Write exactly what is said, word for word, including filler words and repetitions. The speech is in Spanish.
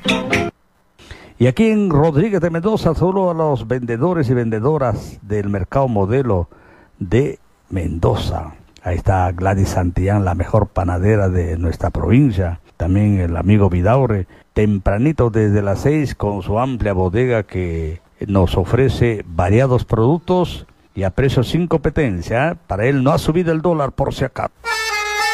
Y aquí en Rodríguez de Mendoza, solo a los vendedores y vendedoras del Mercado Modelo de Mendoza. Ahí está Gladys Santillán, la mejor panadera de nuestra provincia. También el amigo Vidaurre, tempranito desde las seis con su amplia bodega que nos ofrece variados productos y a precios sin competencia. Para él no ha subido el dólar por si acaso.